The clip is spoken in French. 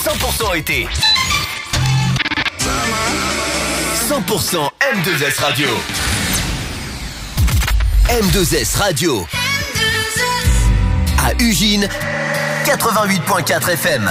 100% été. 100% M2S Radio. M2S Radio. À Ugine, 88.4 FM.